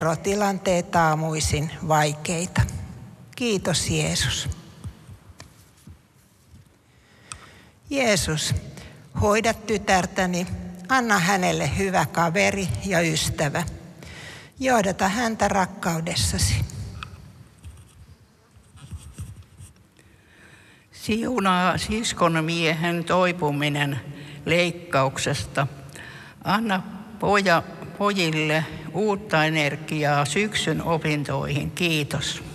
erotilanteet aamuisin vaikeita. Kiitos Jeesus. Jeesus, hoida tytärtäni, anna hänelle hyvä kaveri ja ystävä. Johdata häntä rakkaudessasi. Siunaa siskon miehen toipuminen leikkauksesta. Anna pojille uutta energiaa syksyn opintoihin. Kiitos.